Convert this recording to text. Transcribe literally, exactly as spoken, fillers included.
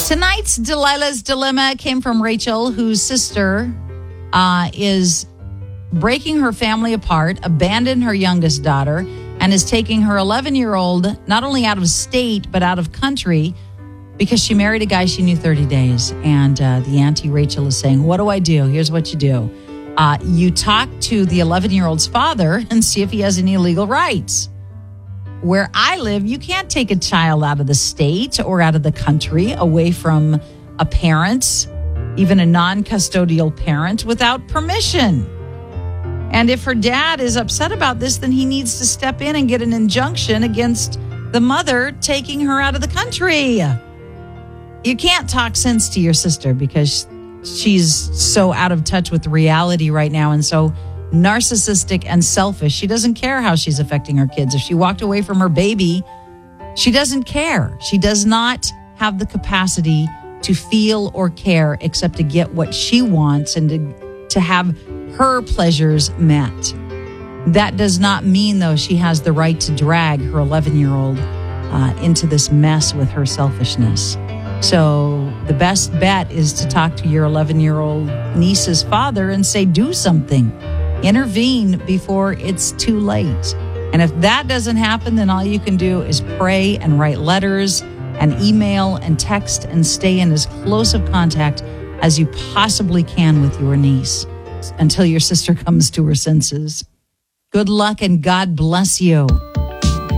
Tonight's Delilah's Dilemma came from Rachel, whose sister uh, is breaking her family apart, abandoned her youngest daughter, and is taking her eleven-year-old not only out of state, but out of country because she married a guy she knew thirty days. And uh, the auntie Rachel is saying, what do I do? Here's what you do. Uh, you talk to the eleven-year-old's father and see if he has any legal rights. Where I live, you can't take a child out of the state or out of the country away from a parent, even a non-custodial parent, without permission. And if her dad is upset about this, then he needs to step in and get an injunction against the mother taking her out of the country. You can't talk sense to your sister because she's so out of touch with reality right now and so narcissistic and selfish. She doesn't care how she's affecting her kids. If she walked away from her baby, she doesn't care. She does not have the capacity to feel or care except to get what she wants and to, to have her pleasures met. That does not mean, though, she has the right to drag her eleven-year-old uh, into this mess with her selfishness. So the best bet is to talk to your eleven-year-old niece's father and say, do something. Intervene before it's too late. And if that doesn't happen, then all you can do is pray and write letters and email and text and stay in as close of contact as you possibly can with your niece until your sister comes to her senses. Good luck and God bless you.